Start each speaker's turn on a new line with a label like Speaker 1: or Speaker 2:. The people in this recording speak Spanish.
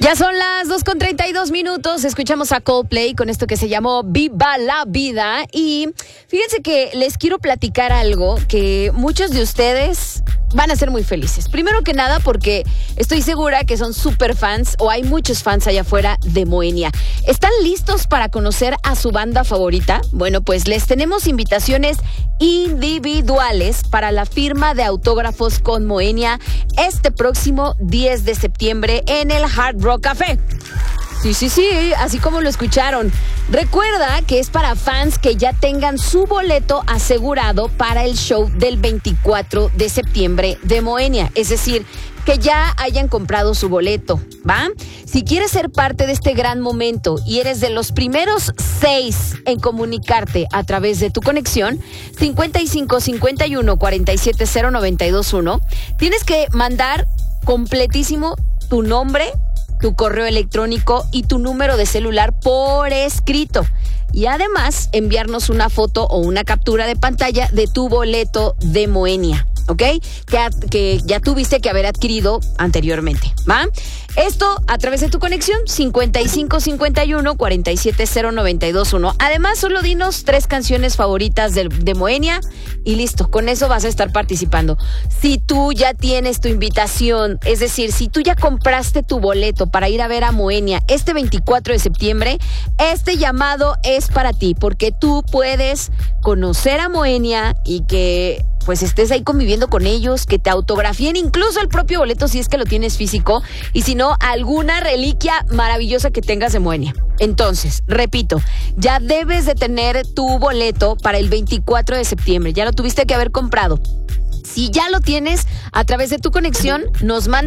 Speaker 1: Ya son las 2:32. Escuchamos a Coldplay con esto que se llamó Viva la Vida. Y fíjense que les quiero platicar algo que muchos de ustedes van a ser muy felices. Primero que nada porque estoy segura que son súper fans o hay muchos fans allá afuera de Moenia. ¿Están listos para conocer a su banda favorita? Bueno, pues les tenemos invitaciones individuales para la firma de autógrafos con Moenia este próximo 10 de septiembre en el Hard Rock Café. Sí, así como lo escucharon. Recuerda que es para fans que ya tengan su boleto asegurado para el show del 24 de septiembre de Moenia. Es decir, que ya hayan comprado su boleto, ¿va? Si quieres ser parte de este gran momento y eres de los primeros 6 en comunicarte a través de tu conexión, 55 51 47 0921, tienes que mandar completísimo tu nombre, tu correo electrónico y tu número de celular por escrito. Y además enviarnos una foto o una captura de pantalla de tu boleto de Moenia, ¿ok? Que ya tuviste que haber adquirido anteriormente, ¿va? Esto a través de tu conexión 55 51 47 0921. Además, solo dinos 3 canciones favoritas de Moenia y listo, con eso vas a estar participando. Si tú ya tienes tu invitación, es decir, si tú ya compraste tu boleto para ir a ver a Moenia este 24 de septiembre, este llamado es para ti, porque tú puedes conocer a Moenia y que pues estés ahí conviviendo con ellos, que te autografíen incluso el propio boleto si es que lo tienes físico, y si no, alguna reliquia maravillosa que tengas de Moenia. Entonces, repito, ya debes de tener tu boleto para el 24 de septiembre, ya lo tuviste que haber comprado. Si ya lo tienes, a través de tu conexión, nos mandas